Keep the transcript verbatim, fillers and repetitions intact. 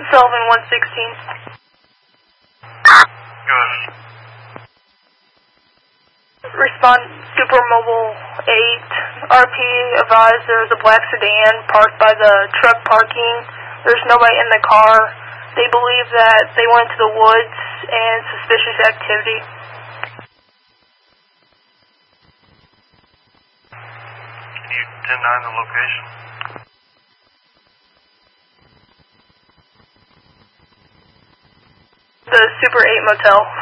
Sullivan one sixteen. Good. Respond Supermobile eight. R P advised there was a black sedan parked by the truck parking. There's nobody in the car. They believe that they went to the woods and suspicious activity. Can you ten nine the location? The Super eight Motel.